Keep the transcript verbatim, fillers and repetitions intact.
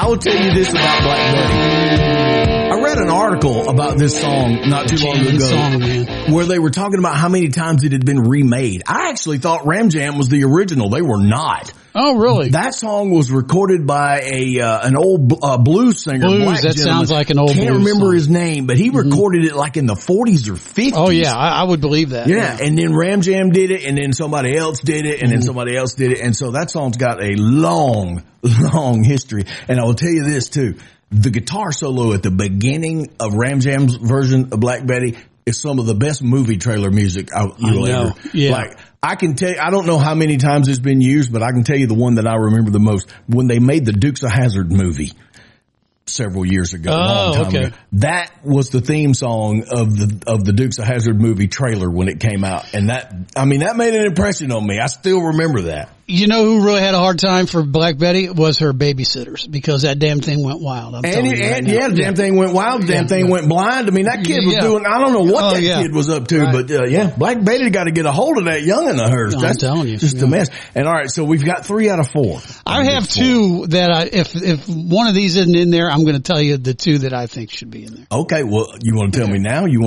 I will tell you this about Black Betty. I read an article about this song not too long ago song, man. where they were talking about how many times it had been remade. I actually thought Ram Jam was the original. They were not. Oh, really? That song was recorded by a uh, an old uh, blues singer. Blues, black that gentleman. sounds like an old Can't blues remember song. his name, but he recorded mm-hmm. it like in the forties or fifties. Oh, yeah, I, I would believe that. Yeah, yeah, and then Ram Jam did it, and then somebody else did it, and mm-hmm. then somebody else did it, and so that song's got a long, long history. And I will tell you this, too. The guitar solo at the beginning of Ram Jam's version of Black Betty is some of the best movie trailer music I, you'll I know. ever. Yeah. Like, I can tell you, I don't know how many times it's been used, but I can tell you the one that I remember the most. When they made the Dukes of Hazzard movie several years ago, oh, a long time okay. ago, that was the theme song of the of the Dukes of Hazzard movie trailer when it came out. And that, I mean, that made an impression on me. I still remember that. You know who really had a hard time for Black Betty was her babysitters because that damn thing went wild. I'm and telling it, you right and now. yeah, the damn thing went wild. The damn Yeah, thing yeah. went blind. I mean, that kid was Yeah. doing, I don't know what Oh, that yeah. kid was up to, Right. but uh, yeah, Black Betty got to get a hold of that youngin' of hers. I'm That's telling you. just Yeah. a mess. And all right, so we've got three out of four. I have Four. two that I, if, if one of these isn't in there, I'm going to tell you the two that I think should be in there. Okay, well, you want to tell me now? You want